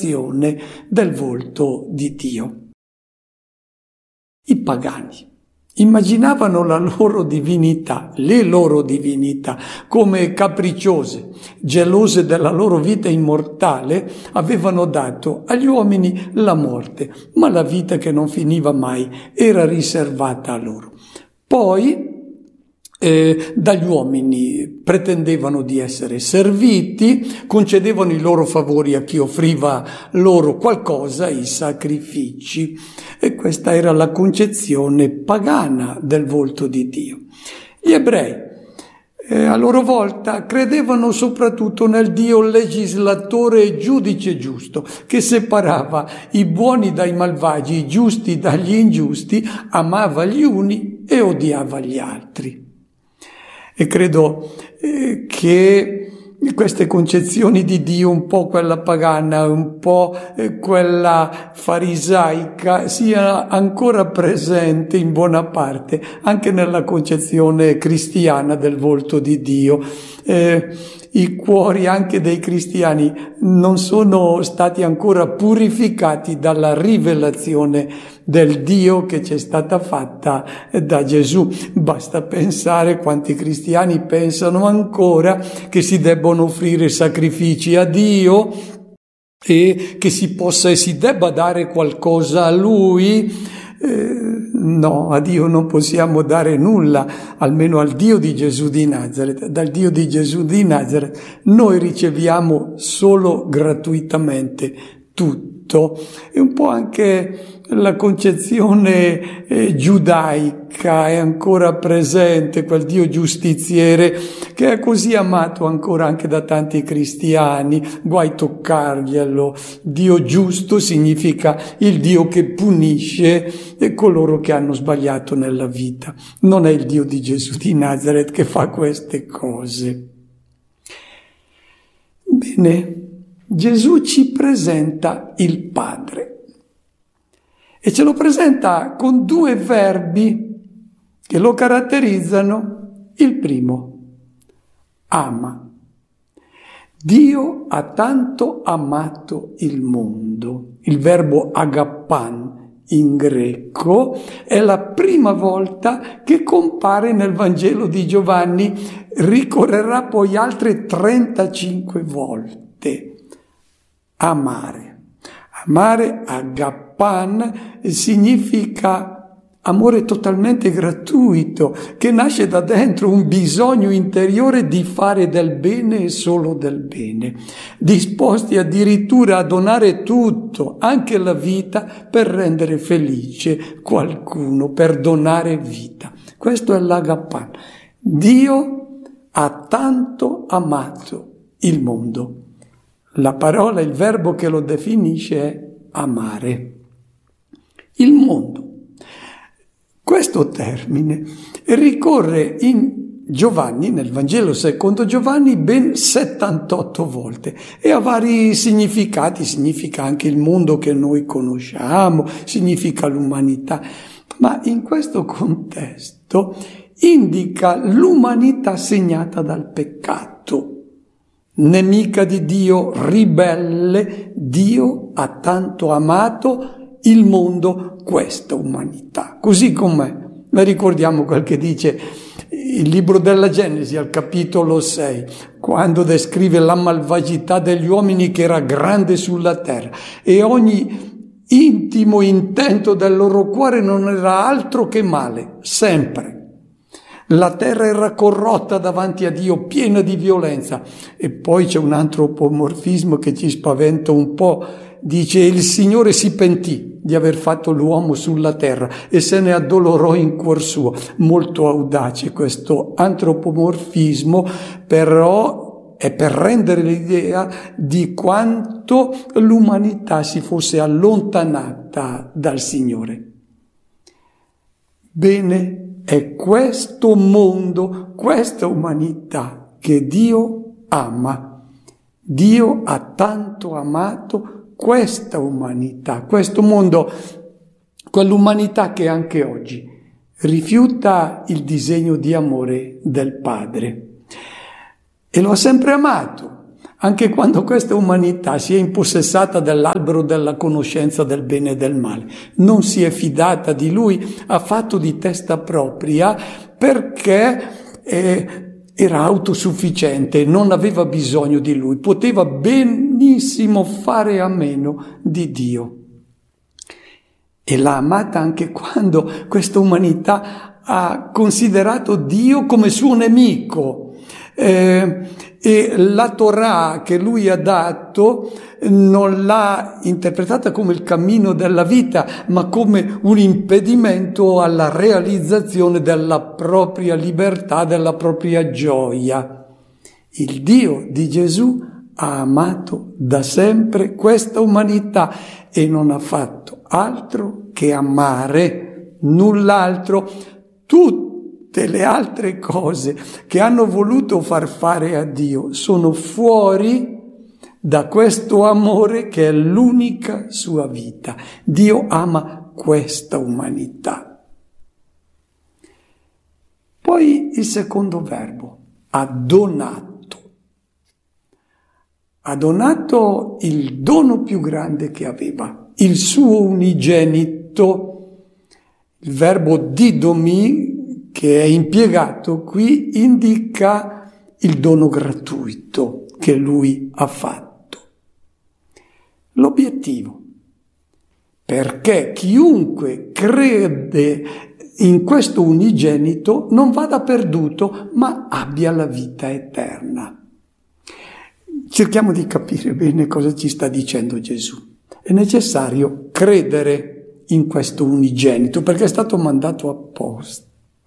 rivelazione del volto di Dio. I pagani immaginavano la loro divinità, le loro divinità, come capricciose, gelose della loro vita immortale, avevano dato agli uomini la morte, ma la vita che non finiva mai era riservata a loro. Poi dagli uomini pretendevano di essere serviti, concedevano i loro favori a chi offriva loro qualcosa, i sacrifici, e questa era la concezione pagana del volto di Dio. Gli ebrei a loro volta credevano soprattutto nel Dio legislatore e giudice giusto, che separava i buoni dai malvagi, i giusti dagli ingiusti, amava gli uni e odiava gli altri. E credo che queste concezioni di Dio, un po' quella pagana, un po' quella farisaica, sia ancora presente in buona parte anche nella concezione cristiana del volto di Dio. I cuori anche dei cristiani non sono stati ancora purificati dalla rivelazione del Dio che ci è stata fatta da Gesù. Basta pensare quanti cristiani pensano ancora che si debbono offrire sacrifici a Dio e che si possa e si debba dare qualcosa a Lui. No, a Dio non possiamo dare nulla, almeno al Dio di Gesù di Nazaret. Dal Dio di Gesù di Nazaret noi riceviamo solo gratuitamente tutto. E un po' anche la concezione giudaica è ancora presente, quel Dio giustiziere che è così amato ancora anche da tanti cristiani, guai toccarglielo. Dio giusto significa il Dio che punisce coloro che hanno sbagliato nella vita. Non è il Dio di Gesù di Nazaret che fa queste cose. Bene, Gesù ci presenta il Padre. E ce lo presenta con due verbi che lo caratterizzano. Il primo, ama. Dio ha tanto amato il mondo. Il verbo agapan in greco è la prima volta che compare nel Vangelo di Giovanni. Ricorrerà poi altre 35 volte. Amare. Amare, agapan, significa amore totalmente gratuito, che nasce da dentro un bisogno interiore di fare del bene e solo del bene, disposti addirittura a donare tutto, anche la vita, per rendere felice qualcuno, per donare vita. Questo è l'agapan. Dio ha tanto amato il mondo. La parola, il verbo che lo definisce è amare. Il mondo. Questo termine ricorre in Giovanni, nel Vangelo secondo Giovanni, ben 78 volte e ha vari significati. Significa anche il mondo che noi conosciamo, significa l'umanità, ma in questo contesto indica l'umanità segnata dal peccato. Nemica di Dio, ribelle, Dio ha tanto amato il mondo, questa umanità, così com'è. Ma ricordiamo quel che dice il libro della Genesi al capitolo 6, quando descrive la malvagità degli uomini che era grande sulla terra e ogni intimo intento del loro cuore non era altro che male, sempre. La terra era corrotta davanti a Dio, piena di violenza. E poi c'è un antropomorfismo che ci spaventa un po'. Dice: il Signore si pentì di aver fatto l'uomo sulla terra e se ne addolorò in cuor suo. Molto audace questo antropomorfismo, però è per rendere l'idea di quanto l'umanità si fosse allontanata dal Signore. Bene, è questo mondo, questa umanità che Dio ama. Dio ha tanto amato questa umanità, questo mondo, quell'umanità che anche oggi rifiuta il disegno di amore del Padre. E lo ha sempre amato, anche quando questa umanità si è impossessata dell'albero della conoscenza del bene e del male, non si è fidata di Lui, ha fatto di testa propria perché era autosufficiente, non aveva bisogno di Lui, poteva benissimo fare a meno di Dio. E l'ha amata anche quando questa umanità ha considerato Dio come suo nemico. E la Torah che lui ha dato non l'ha interpretata come il cammino della vita, ma come un impedimento alla realizzazione della propria libertà, della propria gioia. Il Dio di Gesù ha amato da sempre questa umanità e non ha fatto altro che amare, null'altro. Tutte le altre cose che hanno voluto far fare a Dio sono fuori da questo amore che è l'unica sua vita. Dio ama questa umanità. Poi il secondo verbo, ha donato. Ha donato il dono più grande che aveva, il suo unigenito. Il verbo didomi, che è impiegato qui, indica il dono gratuito che lui ha fatto. L'obiettivo, perché chiunque crede in questo unigenito non vada perduto, ma abbia la vita eterna. Cerchiamo di capire bene cosa ci sta dicendo Gesù. È necessario credere in questo unigenito, perché è stato mandato apposta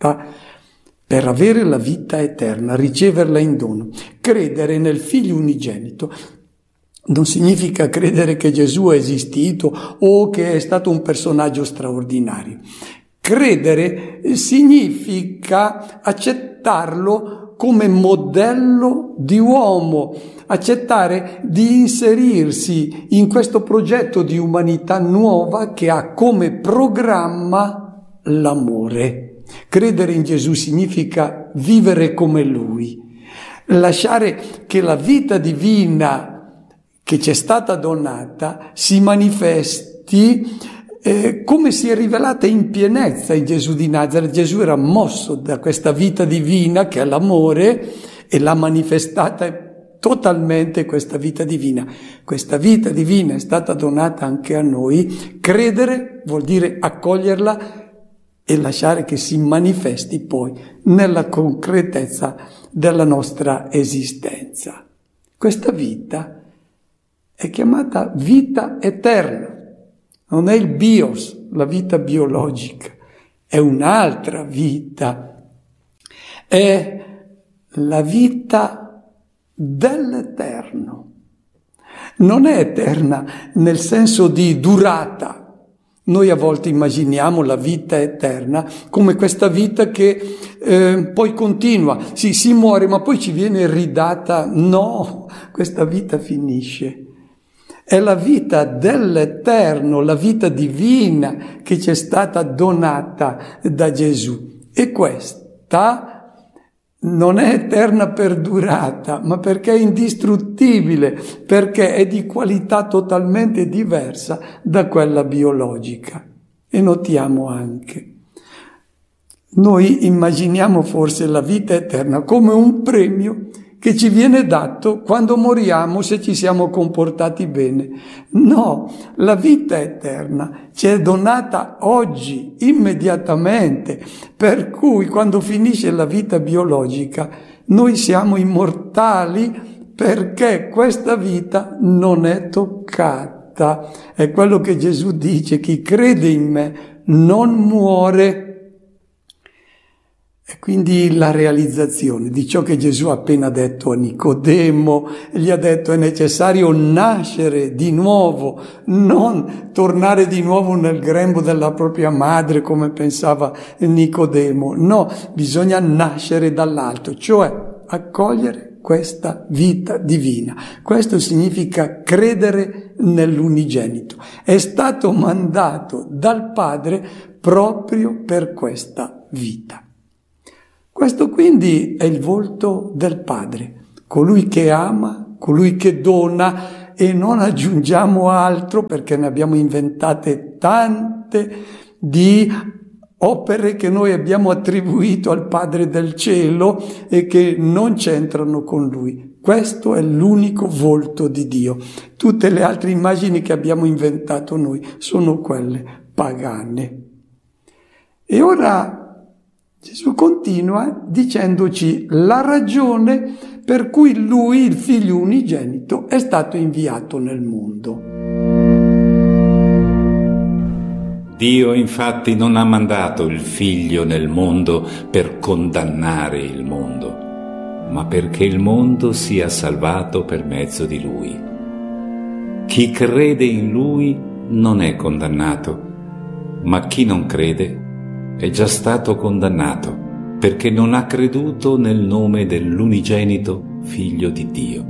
per avere la vita eterna, riceverla in dono. Credere nel Figlio unigenito non significa credere che Gesù è esistito o che è stato un personaggio straordinario. Credere significa accettarlo come modello di uomo, accettare di inserirsi in questo progetto di umanità nuova che ha come programma l'amore. Credere in Gesù significa vivere come Lui, lasciare che la vita divina che ci è stata donata si manifesti come si è rivelata in pienezza in Gesù di Nazaret. Gesù era mosso da questa vita divina che è l'amore e l'ha manifestata totalmente questa vita divina. Questa vita divina è stata donata anche a noi. Credere vuol dire accoglierla e lasciare che si manifesti poi nella concretezza della nostra esistenza. Questa vita è chiamata vita eterna. Non è il bios, la vita biologica, è un'altra vita. È la vita dell'eterno. Non è eterna nel senso di durata. Noi a volte immaginiamo la vita eterna come questa vita che poi continua. Sì, si muore, ma poi ci viene ridata. No, questa vita finisce. È la vita dell'eterno, la vita divina che ci è stata donata da Gesù. E questa non è eterna per durata, ma perché è indistruttibile, perché è di qualità totalmente diversa da quella biologica. E notiamo anche, noi immaginiamo forse la vita eterna come un premio che ci viene dato quando moriamo se ci siamo comportati bene. No, la vita eterna ci è donata oggi, immediatamente, per cui quando finisce la vita biologica noi siamo immortali perché questa vita non è toccata. È quello che Gesù dice: chi crede in me non muore. E quindi la realizzazione di ciò che Gesù ha appena detto a Nicodemo, gli ha detto: è necessario nascere di nuovo, non tornare di nuovo nel grembo della propria madre come pensava Nicodemo. No, bisogna nascere dall'alto, cioè accogliere questa vita divina. Questo significa credere nell'unigenito. È stato mandato dal Padre proprio per questa vita. Questo quindi è il volto del Padre, colui che ama colui che dona, e non aggiungiamo altro perché ne abbiamo inventate tante di opere che noi abbiamo attribuito al Padre del Cielo e che non c'entrano con Lui. Questo è l'unico volto di Dio. Tutte le altre immagini che abbiamo inventato noi sono quelle pagane. E ora Gesù continua dicendoci la ragione per cui Lui, il Figlio unigenito, è stato inviato nel mondo. Dio infatti non ha mandato il Figlio nel mondo per condannare il mondo, ma perché il mondo sia salvato per mezzo di Lui. Chi crede in Lui non è condannato, ma chi non crede è già stato condannato, perché non ha creduto nel nome dell'unigenito Figlio di Dio.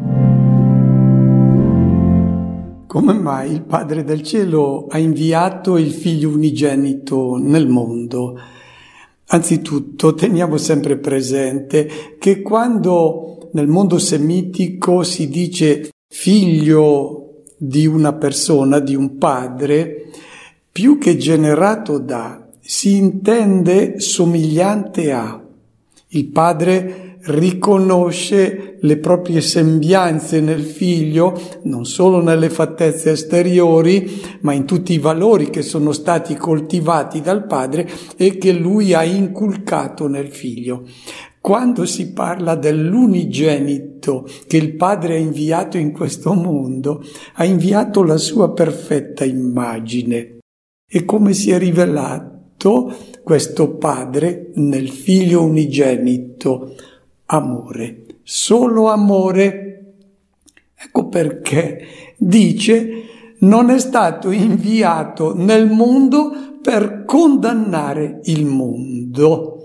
Come mai il Padre del Cielo ha inviato il Figlio unigenito nel mondo? Anzitutto teniamo sempre presente che quando nel mondo semitico si dice figlio di una persona, di un padre, più che generato da, si intende somigliante a. Il padre riconosce le proprie sembianze nel figlio, non solo nelle fattezze esteriori, ma in tutti i valori che sono stati coltivati dal padre e che lui ha inculcato nel figlio. Quando si parla dell'unigenito che il padre ha inviato in questo mondo, ha inviato la sua perfetta immagine. E come si è rivelato questo padre nel figlio unigenito? Amore, solo amore. Ecco perché dice non è stato inviato nel mondo per condannare il mondo.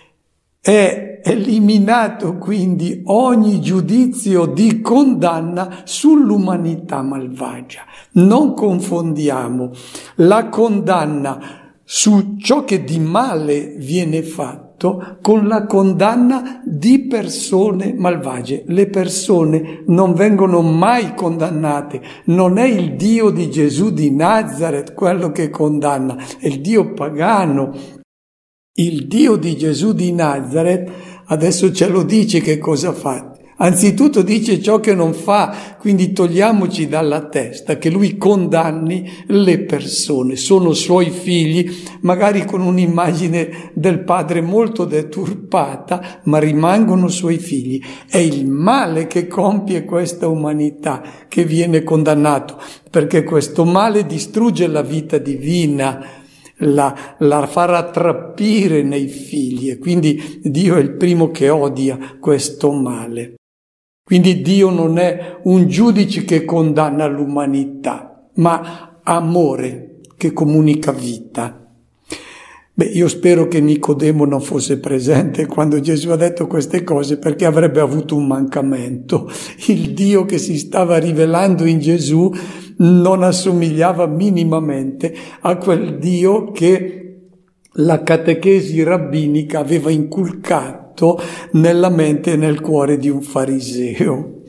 È eliminato quindi ogni giudizio di condanna sull'umanità malvagia. Non confondiamo la condanna su ciò che di male viene fatto con la condanna di persone malvagie. Le persone non vengono mai condannate, non è il Dio di Gesù di Nazareth quello che condanna, è il Dio pagano. Il Dio di Gesù di Nazareth adesso ce lo dice che cosa fa. Anzitutto dice ciò che non fa, quindi togliamoci dalla testa che lui condanni le persone, sono suoi figli, magari con un'immagine del padre molto deturpata, ma rimangono suoi figli. È il male che compie questa umanità che viene condannato, perché questo male distrugge la vita divina, la fa rattrappire nei figli, e quindi Dio è il primo che odia questo male. Quindi Dio non è un giudice che condanna l'umanità, ma amore che comunica vita. Io spero che Nicodemo non fosse presente quando Gesù ha detto queste cose, perché avrebbe avuto un mancamento. Il Dio che si stava rivelando in Gesù non assomigliava minimamente a quel Dio che la catechesi rabbinica aveva inculcato nella mente e nel cuore di un fariseo.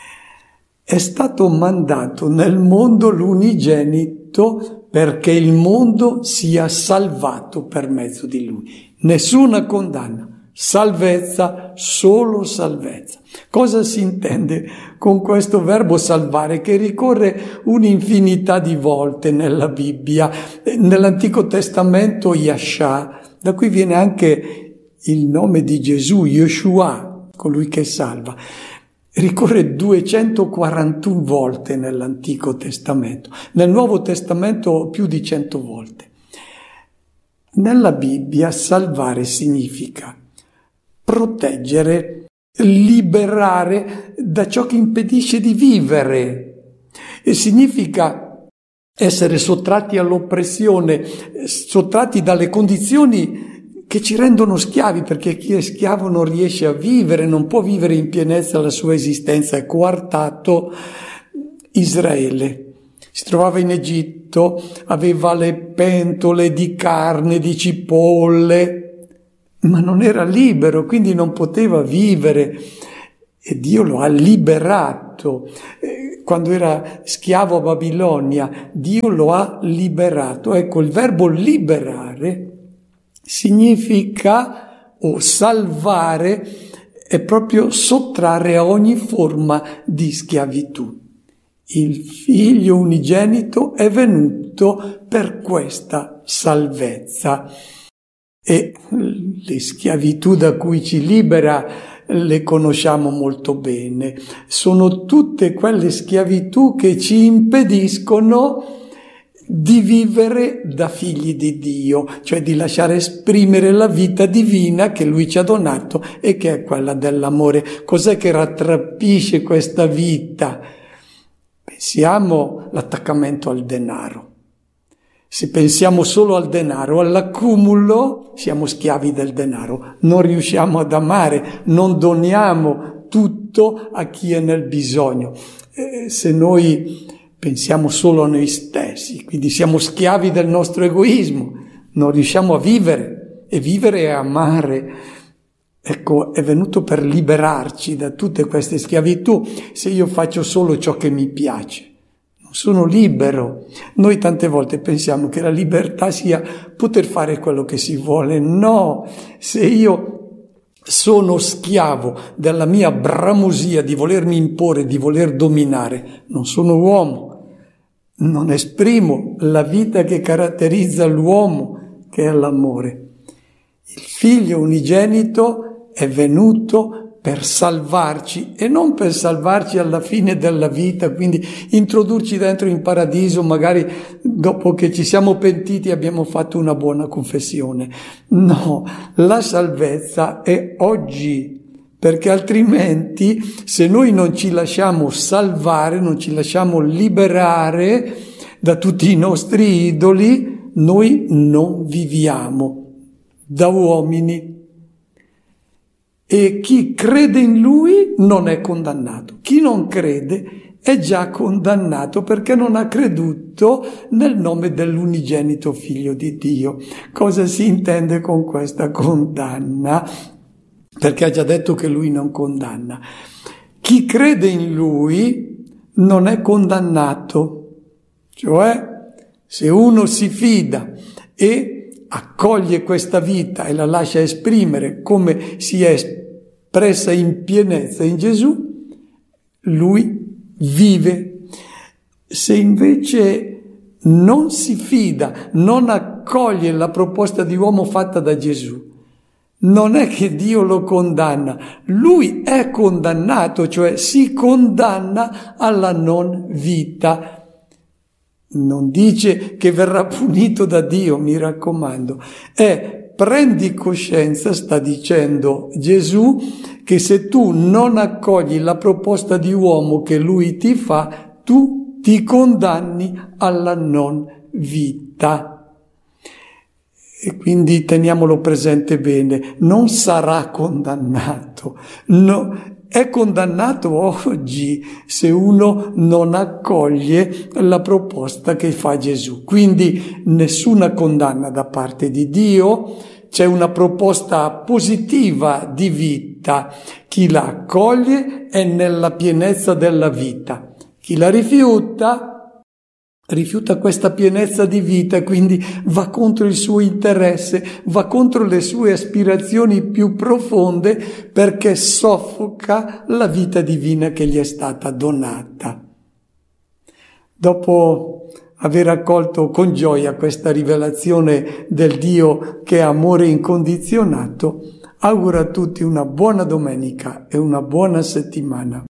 È stato mandato nel mondo l'unigenito perché il mondo sia salvato per mezzo di lui. Nessuna condanna, salvezza, solo salvezza. Cosa si intende con questo verbo salvare, che ricorre un'infinità di volte nella Bibbia? Nell'Antico Testamento Yashà, da cui viene anche il nome di Gesù, Yeshua, colui che salva. Ricorre 241 volte nell'Antico Testamento, nel Nuovo Testamento più di 100 volte. Nella Bibbia salvare significa proteggere, liberare da ciò che impedisce di vivere, e significa essere sottratti all'oppressione, sottratti dalle condizioni che ci rendono schiavi, perché chi è schiavo non riesce a vivere, non può vivere in pienezza la sua esistenza. È coartato Israele. Si trovava in Egitto, aveva le pentole di carne, di cipolle, ma non era libero, quindi non poteva vivere. e Dio lo ha liberato. Quando era schiavo a Babilonia, Dio lo ha liberato. Ecco, il verbo liberare significa, o salvare, è proprio sottrarre a ogni forma di schiavitù. Il Figlio unigenito è venuto per questa salvezza. E le schiavitù da cui ci libera le conosciamo molto bene. Sono tutte quelle schiavitù che ci impediscono di vivere da figli di Dio, cioè di lasciare esprimere la vita divina che Lui ci ha donato e che è quella dell'amore. Cos'è che rattrapisce questa vita? Pensiamo all'attaccamento al denaro. Se pensiamo solo al denaro, all'accumulo, siamo schiavi del denaro, non riusciamo ad amare, non doniamo tutto a chi è nel bisogno. Se noi pensiamo solo a noi stessi, quindi siamo schiavi del nostro egoismo, non riusciamo a vivere, e vivere è amare. Ecco, è venuto per liberarci da tutte queste schiavitù. Se io faccio solo ciò che mi piace, sono libero. Noi tante volte pensiamo che la libertà sia poter fare quello che si vuole. No, se io sono schiavo della mia bramosia di volermi imporre, di voler dominare, non sono uomo, non esprimo la vita che caratterizza l'uomo, che è l'amore. Il Figlio unigenito è venuto per salvarci, e non per salvarci alla fine della vita, quindi introdurci dentro in paradiso, magari dopo che ci siamo pentiti e abbiamo fatto una buona confessione. No, la salvezza è oggi, perché altrimenti se noi non ci lasciamo salvare, non ci lasciamo liberare da tutti i nostri idoli, noi non viviamo da uomini. E chi crede in Lui non è condannato. Chi non crede è già condannato perché non ha creduto nel nome dell'unigenito Figlio di Dio. Cosa si intende con questa condanna? Perché ha già detto che Lui non condanna. Chi crede in Lui non è condannato. Cioè, se uno si fida e accoglie questa vita e la lascia esprimere come si è espressa in pienezza in Gesù, lui vive. Se invece non si fida, non accoglie la proposta di uomo fatta da Gesù, non è che Dio lo condanna, lui è condannato, cioè si condanna alla non vita. Non dice che verrà punito da Dio, mi raccomando. Prendi coscienza, sta dicendo Gesù, che se tu non accogli la proposta di uomo che lui ti fa, tu ti condanni alla non vita. E quindi teniamolo presente bene, non sarà condannato, no. È condannato oggi se uno non accoglie la proposta che fa Gesù. Quindi nessuna condanna da parte di Dio, c'è una proposta positiva di vita. Chi la accoglie è nella pienezza della vita. Chi la rifiuta questa pienezza di vita, quindi va contro il suo interesse, va contro le sue aspirazioni più profonde, perché soffoca la vita divina che gli è stata donata. Dopo aver accolto con gioia questa rivelazione del Dio che è amore incondizionato, auguro a tutti una buona domenica e una buona settimana.